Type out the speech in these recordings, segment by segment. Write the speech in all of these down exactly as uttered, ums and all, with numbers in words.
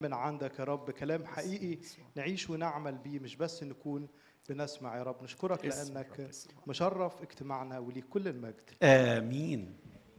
من عندك يا رب كلام حقيقي نعيش ونعمل بيه، مش بس نكون بنسمع. يا رب نشكرك لأنك مشرف اجتماعنا وليك كل المجد. آمين.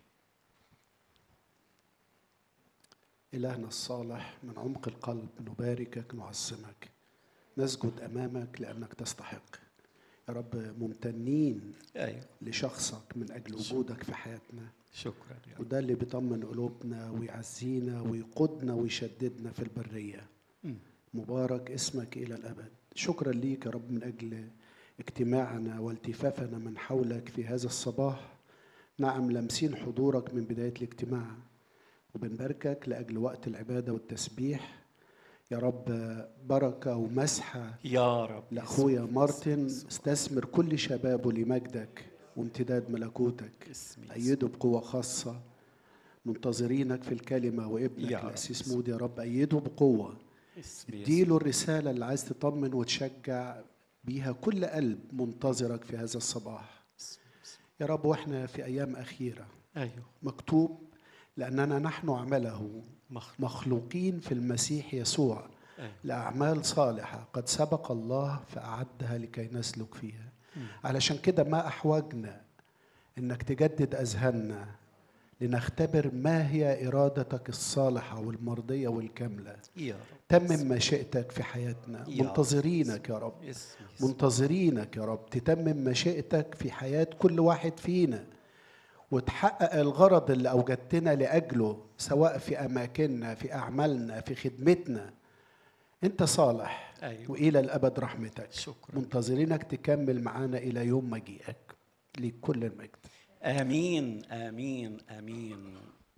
إلهنا الصالح، من عمق القلب نباركك نعظمك، نسجد أمامك لأنك تستحق يا رب. ممتنين أيوة. لشخصك من أجل وجودك في حياتنا. شكرا يا رب. وده اللي بيطمن قلوبنا ويعزينا ويقودنا ويشددنا في البرية. م. مبارك اسمك إلى الأبد. شكرا ليك يا رب من أجل اجتماعنا والتفافنا من حولك في هذا الصباح. نعم، لمسين حضورك من بداية الاجتماع، وبنباركك لأجل وقت العبادة والتسبيح يا رب. بركة ومسحة يا رب لأخويا مارتن، استثمر كل شبابه لمجدك وامتداد ملكوتك. أيده بقوة خاصة. منتظرينك في الكلمة وابنك الأسيس مودي يا رب، أيده بقوة. اديله الرسالة اللي عايز تطمن وتشجع بيها كل قلب منتظرك في هذا الصباح يا رب. واحنا في أيام أخيرة، أيوه، مكتوب لأننا نحن عمله مخلوقين في المسيح يسوع أيوه. لأعمال صالحة قد سبق الله فأعدها لكي نسلك فيها. م. علشان كده ما أحوجنا إنك تجدد أذهاننا لنختبر ما هي إرادتك الصالحة والمرضية والكاملة. يا رب. تمم مشيئتك في حياتنا. يا منتظرينك يا رب، يس يس. منتظرينك يا رب تتمم مشيئتك في حياة كل واحد فينا، وتحقق الغرض اللي أوجدتنا لأجله، سواء في أماكننا، في أعمالنا، في خدمتنا. أنت صالح. أيوة. وإلى الأبد رحمتك. شكرا. منتظرينك تكمل معانا إلى يوم مجيئك. ليك كل المجد. آمين آمين آمين.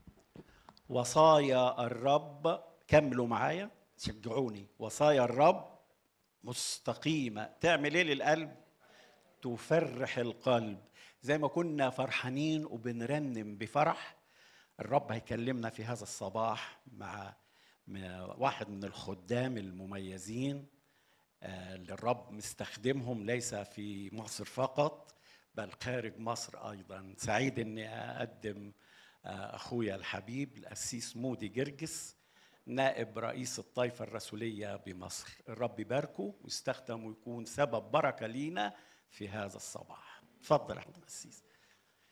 وصايا الرب، كملوا معايا شجعوني. وصايا الرب مستقيمة، تعمل إيه للقلب؟ تفرح القلب. زي ما كنا فرحانين وبنرنم بفرح، الرب هيكلمنا في هذا الصباح مع واحد من الخدام المميزين اللي الرب مستخدمهم ليس في مصر فقط بل خارج مصر أيضا. سعيد أني أقدم أخويا الحبيب الأسيس مودي جرجس، نائب رئيس الطائفة الرسولية بمصر. الرب يباركه ويستخدم ويكون سبب بركة لينا في هذا الصباح. تفضل يا أخونا الأسيس.